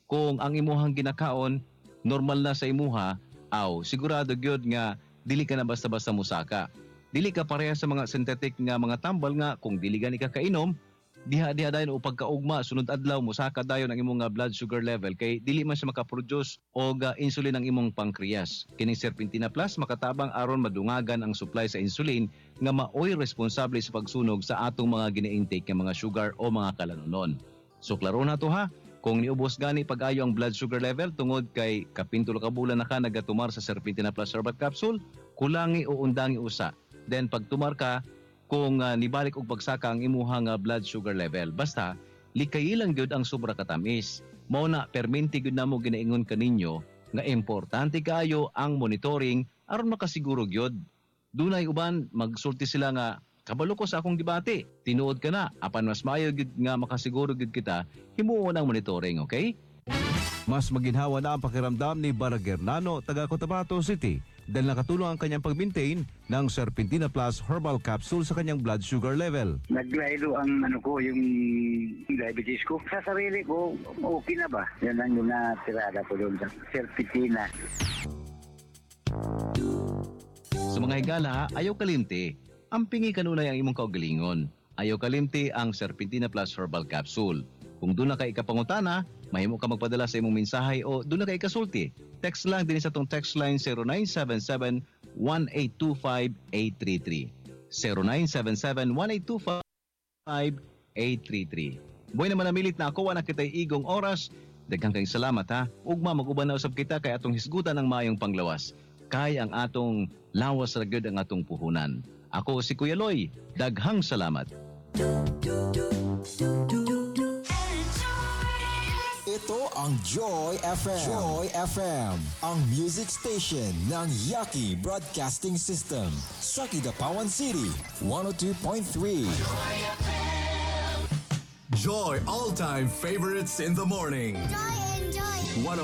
kung ang imuhang ginakaon normal na sa imuha, aw sigurado gyud nga dili ka na basta-basta musaka. Dili ka pareha sa mga synthetic nga mga tambal nga kung dili gani ka kainom, diha dayon o pagkaugma sunod adlaw musaka dayon ang imong blood sugar level kay dili man siya makaproduce og insulin ang imong pancreas. Kining Serpentina Plus makatabang aron madungagan ang supply sa insulin nga maoy responsable sa pagsunog sa atong mga gina-intake nga mga sugar o mga kalanunon. So klaro na to ha. Kung niubos gani pag-ayo ang blood sugar level tungod kay kapintulo ka bulan na ka nagatumar sa Serpentina Plus Herbal Capsule, kulangi o undangi usa. Then pag tumar ka, kung nibalik og pagsaka ang imuhang blood sugar level. Basta, likay lang gyud ang sobra katamis. Mao na perminti gyud namo ginaingon kaninyo nga importante kaayo ang monitoring aron makasiguro gyud. Dunay uban magsulti sila nga kabalo ko sa akong debate. Tinuod ka na, apan mas maayo gyud nga makasiguro gyud kita, himuon ang monitoring, okay? Mas maginhawa na ang pakiramdam ni Baragernano, taga Cotabato City, dahil nakatulong ang kanyang pag-maintain ng Serpentina Plus Herbal Capsule sa kanyang blood sugar level. Naglaylo ang yung diabetes ko. Sa sarili ko, okay na ba? Yan ang yung natirada ko doon sa Serpentina. Sa mga higala, ayaw kalimti. Ampingi kanunay ang imong kaugalingon. Ayaw kalimti ang Serpentina Plus Herbal Capsule. Kung doon na kay ikapangutana, mahimo ka magpadala sa imong mensahe o doon na kay ikasulti. Text lang din sa itong text line 0977-1825-833. 0977-1825-833. Buhay naman namilit na ako, wala kita'y igong oras. Daghang kayong salamat ha. Ugma, mag-uban na usab kita kay atong hisgutan ng mayong panglawas. Kay ang atong lawas ragyod ang atong puhunan. Ako si Kuya Loy. Daghang salamat. Ito ang Joy FM. Joy FM, ang music station ng Yaki Broadcasting System. Sa Kidapawan City, 102.3. Joy All-Time Favorites in the Morning. Joy and Joy.